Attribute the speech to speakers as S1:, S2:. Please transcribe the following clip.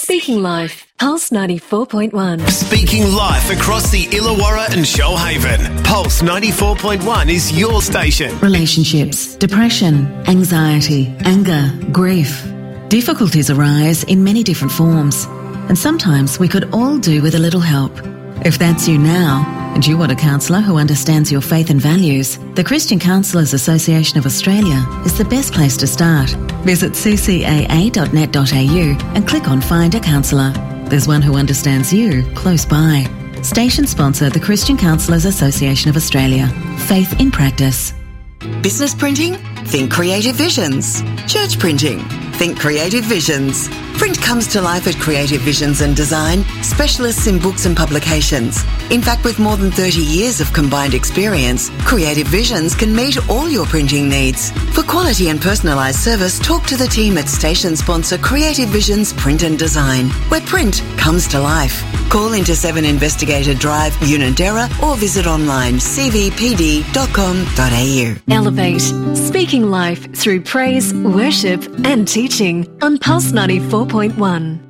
S1: Speaking Life, Pulse 94.1.
S2: Speaking life across the Illawarra and Shoalhaven. Pulse 94.1 is your station.
S3: Relationships, depression, anxiety, anger, grief. Difficulties arise in many different forms, and sometimes we could all do with a little help. If that's you now, and you want a counsellor who understands your faith and values, the Christian Counsellors Association of Australia is the best place to start. Visit ccaa.net.au and click on Find a Counsellor. There's one who understands you close by. Station sponsor, the Christian Counsellors Association of Australia. Faith in practice.
S4: Business printing? Think Creative Visions. Church printing? Think Creative Visions. Print comes to life at Creative Visions and Design, specialists in books and publications. In fact, with more than 30 years of combined experience, Creative Visions can meet all your printing needs. For quality and personalised service, talk to the team at station sponsor Creative Visions Print and Design, where print comes to life. Call into 7 Investigator Drive, Unanderra, or visit online cvpd.com.au.
S1: Elevate, speaking life through praise, worship and teaching on Pulse 94.1.